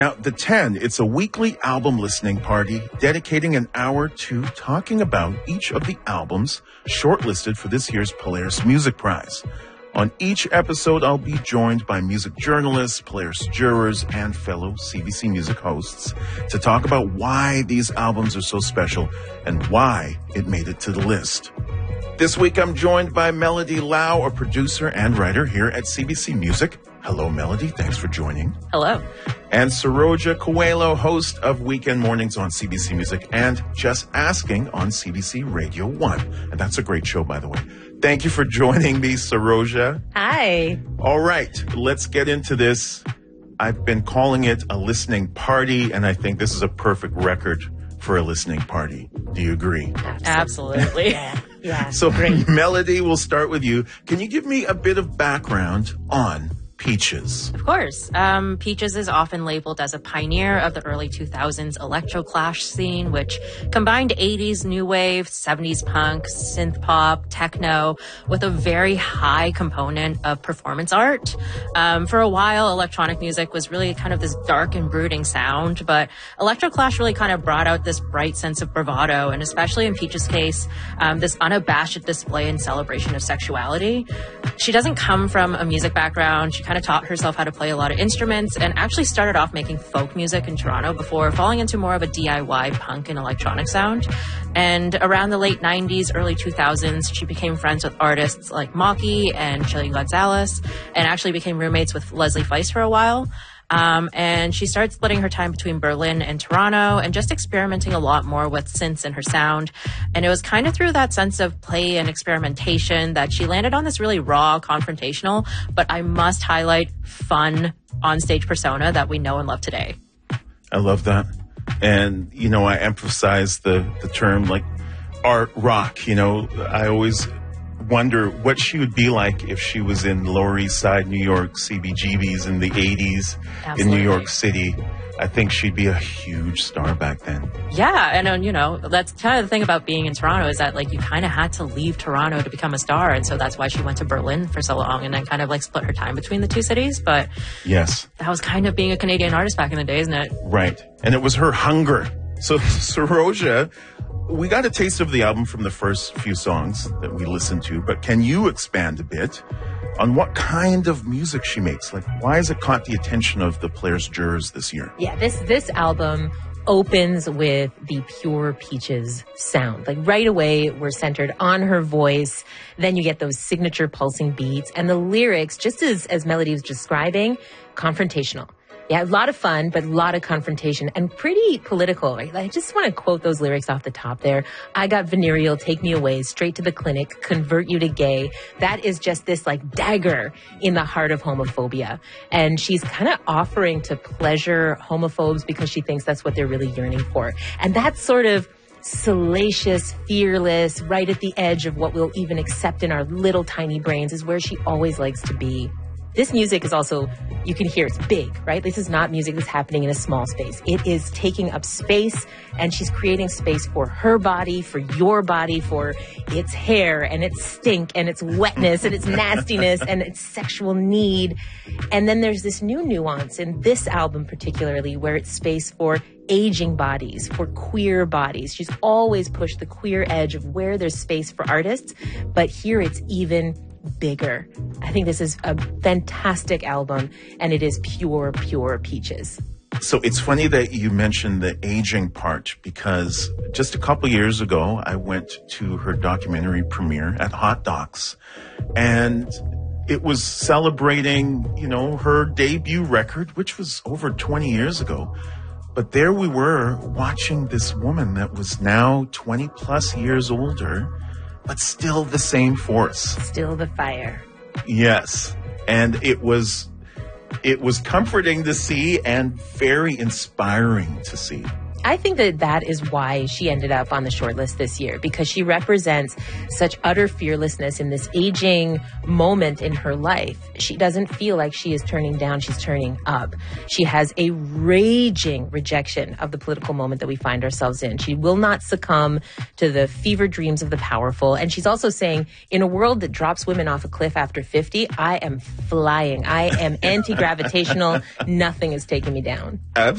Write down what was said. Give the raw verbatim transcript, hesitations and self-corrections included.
Now, The ten, it's a weekly album listening party dedicating an hour to talking about each of the albums shortlisted for this year's Polaris Music Prize. On each episode, I'll be joined by music journalists, Polaris jurors, and fellow C B C Music hosts to talk about why these albums are so special and why it made it to the list. This week, I'm joined by Melody Lau, a producer and writer here at C B C Music. Hello, Melody. Thanks for joining. Hello. And Saroja Coelho, host of Weekend Mornings on C B C Music and Just Asking on C B C Radio one. And that's a great show, by the way. Thank you for joining me, Saroja. Hi. All right, let's get into this. I've been calling it a listening party, and I think this is a perfect record for a listening party. Do you agree? Absolutely. Yeah. Yeah. So, great. Melody, we'll start with you. Can you give me a bit of background on Peaches? Of course. Um, Peaches is often labeled as a pioneer of the early two thousands electro-clash scene, which combined eighties new wave, seventies punk, synth pop, techno, with a very high component of performance art. Um, for a while, electronic music was really kind of this dark and brooding sound, but electro-clash really kind of brought out this bright sense of bravado, and especially in Peaches' case, um, this unabashed display and celebration of sexuality. She doesn't come from a music background. She kind of taught herself how to play a lot of instruments and actually started off making folk music in Toronto before falling into more of a D I Y punk and electronic sound. And around the late nineties, early two thousands, she became friends with artists like Maki and Chili Gonzalez and actually became roommates with Leslie Feist for a while. Um, and she started splitting her time between Berlin and Toronto and just experimenting a lot more with synths in her sound. And it was kind of through that sense of play and experimentation that she landed on this really raw, confrontational, but I must highlight fun onstage persona that we know and love today. I love that. And, you know, I emphasize the, the term like art rock. You know, I always wonder what she would be like if she was in Lower East Side, New York, C B G B's in the eighties. Absolutely. In New York City. I think she'd be a huge star back then. Yeah, and, and you know, that's kind of the thing about being in Toronto is that, like, you kind of had to leave Toronto to become a star, and so that's why she went to Berlin for so long and then kind of, like, split her time between the two cities, but yes, that was kind of being a Canadian artist back in the day, isn't it? Right, and it was her hunger. So, Saroja, we got a taste of the album from the first few songs that we listened to, but can you expand a bit on what kind of music she makes? Like, why has it caught the attention of the Polaris jurors this year? Yeah, this this album opens with the pure Peaches sound. Like right away, we're centered on her voice. Then you get those signature pulsing beats and the lyrics, just as, as Melody was describing, confrontational. Yeah, a lot of fun, but a lot of confrontation and pretty political. Right? I just want to quote those lyrics off the top there. I got venereal, take me away, straight to the clinic, convert you to gay. That is just this like dagger in the heart of homophobia. And she's kind of offering to pleasure homophobes because she thinks that's what they're really yearning for. And that's sort of salacious, fearless, right at the edge of what we'll even accept in our little tiny brains is where she always likes to be. This music is also, you can hear it's big, right? This is not music that's happening in a small space. It is taking up space, and she's creating space for her body, for your body, for its hair and its stink and its wetness and its nastiness and its sexual need. And then there's this new nuance in this album particularly where it's space for aging bodies, for queer bodies. She's always pushed the queer edge of where there's space for artists, but here it's even bigger. I think this is a fantastic album, and it is pure, pure Peaches. So it's funny that you mentioned the aging part because just a couple years ago, I went to her documentary premiere at Hot Docs, and it was celebrating, you know, her debut record, which was over twenty years ago. But there we were watching this woman that was now twenty plus years older, but still the same force. Still the fire. Yes. And it was it was comforting to see and very inspiring to see. I think that that is why she ended up on the shortlist this year, because she represents such utter fearlessness in this aging moment in her life. She doesn't feel like she is turning down, she's turning up. She has a raging rejection of the political moment that we find ourselves in. She will not succumb to the fever dreams of the powerful. And she's also saying, in a world that drops women off a cliff after fifty, I am flying. I am anti-gravitational. Nothing is taking me down. Absolutely.